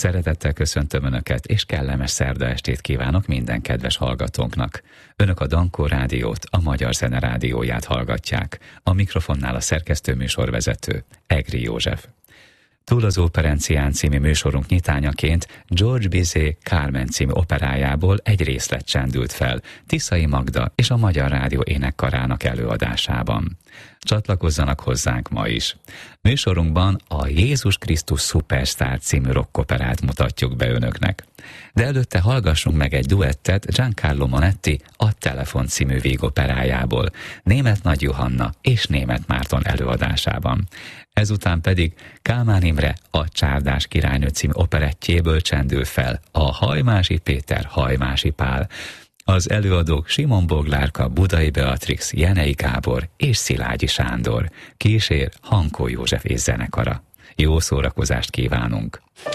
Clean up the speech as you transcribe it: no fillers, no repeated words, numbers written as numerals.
Szeretettel köszöntöm Önöket, és kellemes szerda estét kívánok minden kedves hallgatónknak. Önök a Dankó Rádiót, a Magyar Zene Rádióját hallgatják. A mikrofonnál a szerkesztő-műsorvezető, Egri József. Túl az Operencián című műsorunk nyitányaként George Bizet Carmen című operájából egy részlet csendült fel Tiszai Magda és a Magyar Rádió énekkarának előadásában. Csatlakozzanak hozzánk ma is. Műsorunkban a Jézus Krisztus Superstar című rockoperát mutatjuk be Önöknek. De előtte hallgassunk meg egy duettet Giancarlo Monetti a Telefon című vígoperájából, Németh Nagy Johanna és Németh Márton előadásában. Ezután pedig Kálmán Imre a Csárdás királynő című operettjéből csendül fel a Hajmási Péter, Hajmási Pál. Az előadók Simon Boglárka, Budai Beatrix, Jenei Gábor és Szilágyi Sándor. Kísér Hankó József és zenekara. Jó szórakozást kívánunk!